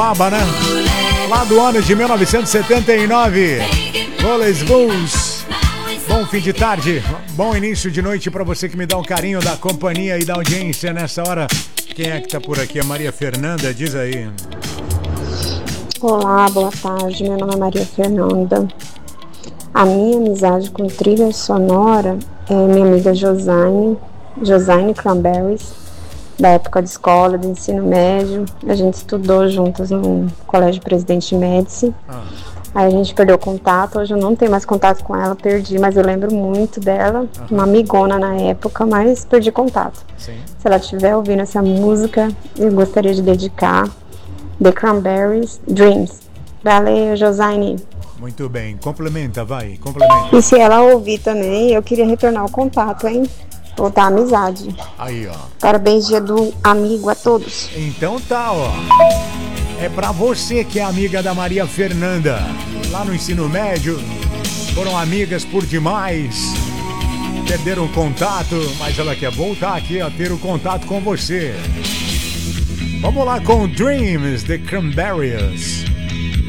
Né? Lá do ano de 1979. Rollers Bulls. Bom fim de tarde, bom início de noite para você que me dá um carinho da companhia e da audiência nessa hora. Quem é que tá por aqui? A Maria Fernanda, diz aí. Olá, boa tarde, meu nome é Maria Fernanda. A minha amizade com trilha sonora é minha amiga Josiane Cranberries, da época de escola, do ensino médio. A gente estudou juntas no Colégio Presidente Médici. Aí a gente perdeu contato, hoje eu não tenho mais contato com ela, perdi, mas eu lembro muito dela, uma amigona na época, mas perdi contato. Sim. Se ela estiver ouvindo essa música, eu gostaria de dedicar The Cranberries, Dreams. Valeu, Josiane. Muito bem, complementa, vai, complementa. E se ela ouvir também, eu queria retornar o contato, hein? Voltar a amizade. Aí, ó. Parabéns, dia do amigo a todos. Então tá, ó. É pra você que é amiga da Maria Fernanda. Lá no ensino médio, foram amigas por demais. Perderam contato, mas ela quer voltar aqui a ter o contato com você. Vamos lá com Dreams, The Cranberries.